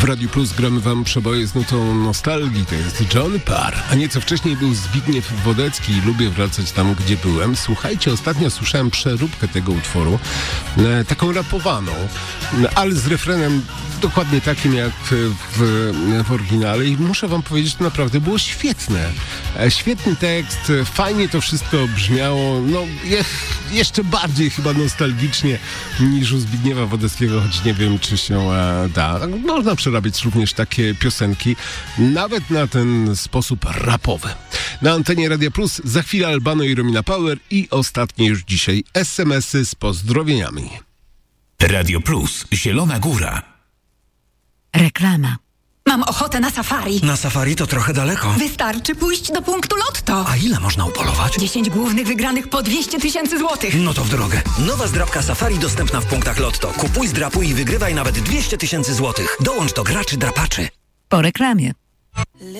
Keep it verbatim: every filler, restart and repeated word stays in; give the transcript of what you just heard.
W Radiu Plus gramy wam przeboje z nutą nostalgii. To jest Johnny Parr, a nieco wcześniej był Zbigniew Wodecki i Lubię wracać tam, gdzie byłem. Słuchajcie, ostatnio słyszałem przeróbkę tego utworu, e, taką rapowaną, ale z refrenem dokładnie takim jak w, w oryginale i muszę wam powiedzieć, to naprawdę było świetne. E, świetny tekst, fajnie to wszystko brzmiało, no je, jeszcze bardziej chyba nostalgicznie niż u Zbigniewa Wodeckiego, choć nie wiem, czy się e, da. Można przerabiać również takie piosenki, nawet na ten sposób rapowy. Na antenie Radia Plus za chwilę Albano i Romina Power i ostatnie już dzisiaj es em esy z pozdrowieniami. Radio Plus, Zielona Góra. Reklama. Mam ochotę na safari. Na safari to trochę daleko. Wystarczy pójść do punktu Lotto. A ile można upolować? dziesięć głównych wygranych po dwieście tysięcy złotych. No to w drogę. Nowa zdrabka safari dostępna w punktach Lotto. Kupuj, zdrapuj i wygrywaj nawet dwieście tysięcy złotych. Dołącz do graczy drapaczy. Po reklamie.